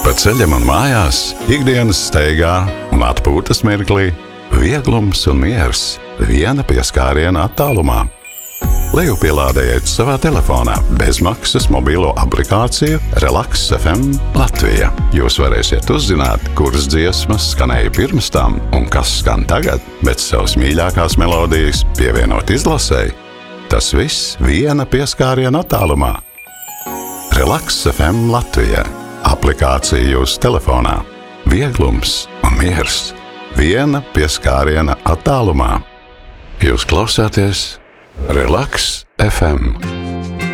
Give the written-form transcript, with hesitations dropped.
Pa ceļam un mājās, ikdienas steigā un atpūtas mirklī, vieglums un miers viena pieskāriena attālumā. Lejupielādējiet savā telefonā bezmaksas mobilo aplikāciju Relax FM Latvija. Jūs varēsiet uzzināt, kuras dziesmas skanēja pirms tam un kas skan tagad, bet savas mīļākās melodijas pievienot izlasēji. Tas viss viena pieskāriena attālumā. Relax FM Latvija. Aplikācija jūsu telefonā. Vieglums un miers. Viena pieskāriena attālumā. Jūs klausāties Relax FM.